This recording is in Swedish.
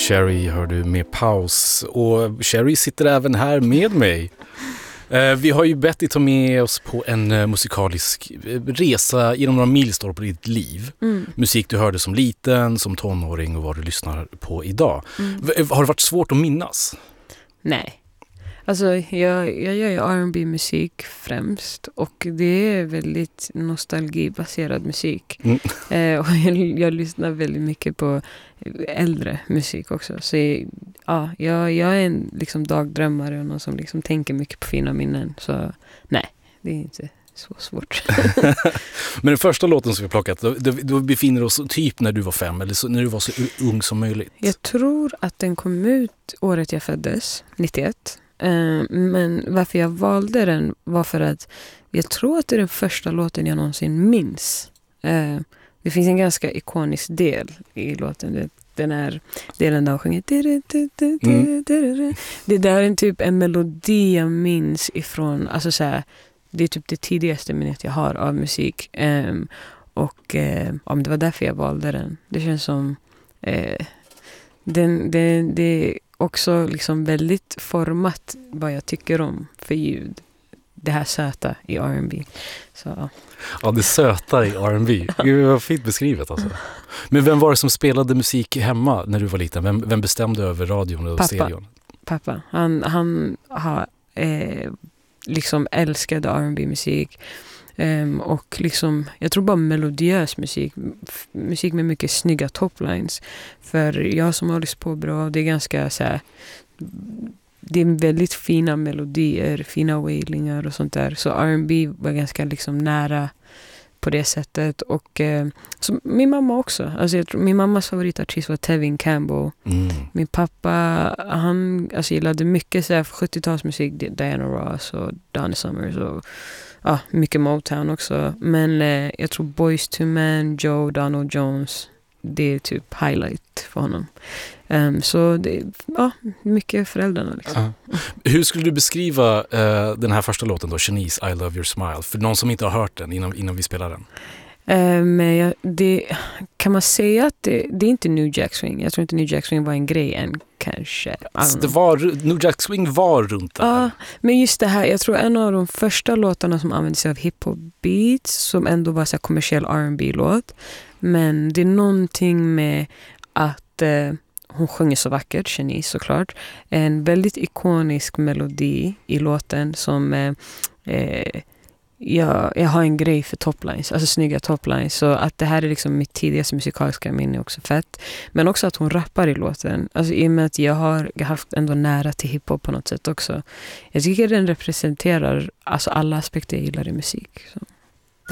Cherry hör du med paus. Och Cherry sitter även här med mig. Vi har ju bett dig ta med oss på en musikalisk resa genom några milstolpar i ditt liv. Musik du hörde som liten, som tonåring och vad du lyssnar på idag. Har det varit svårt att minnas? Nej. Alltså jag gör ju R&B-musik främst och det är väldigt nostalgibaserad musik. Och jag lyssnar väldigt mycket på äldre musik också. Så ja, jag är en liksom dagdrömmare och någon som liksom tänker mycket på fina minnen. Så nej, det är inte så svårt. Men den första låten som vi plockat, då befinner oss typ när du var 5 eller så, när du var så ung som möjligt. Jag tror att den kom ut året jag föddes, 91. Men varför jag valde den var för att jag tror att det är den första låten jag någonsin minns. Det finns en ganska ikonisk del i låten. Den här delen där hon sjunger. Det där är typ en melodi jag minns ifrån. Alltså så här, det är typ det tidigaste minnet jag har av musik. Och det var därför jag valde den. Det känns som det är också liksom väldigt format vad jag tycker om för ljud. Det här söta i R&B. Så. Ja, det söta i R&B. Det var fint beskrivet alltså. Men vem var det som spelade musik hemma när du var liten? Vem bestämde över radion och stereon? Pappa. Han har liksom älskade R&B-musik. Och liksom, jag tror bara melodiös musik med mycket snygga toplines. För jag som har lyssnat på bra, det är ganska så här, det är väldigt fina melodier, fina wailingar och sånt där. Så R&B var ganska liksom nära på det sättet. Och så min mamma också. Alltså jag tror, min mammas favoritartist var Tevin Campbell. Min pappa, han gillade mycket så här 70-talsmusik, Diana Ross och Donna Summers och mycket Motown också. Men jag tror Boyz II Men, Joe, Donald Jones, det är typ highlight för honom. Så det är mycket föräldrarna liksom. Hur skulle du beskriva den här första låten då, Shanice, I Love Your Smile, för någon som inte har hört den innan vi spelar den? Men kan man säga att det är inte New Jack Swing. Jag tror inte New Jack Swing var en grej än kanske. New Jack Swing var runt där. Ja, men just det här, jag tror en av de första låtarna som använde sig av hiphop beats som ändå var så här kommersiell R&B-låt. Men det är någonting med att hon sjunger så vackert, Shanice såklart. En väldigt ikonisk melodi i låten som jag har en grej för toplines, alltså snygga toplines. Så att det här är liksom mitt tidigaste musikaliska minne också fett. Men också att hon rappar i låten. Alltså i och med att jag har haft ändå nära till hiphop på något sätt också. Jag tycker den representerar alltså alla aspekter jag gillar i musik. Så.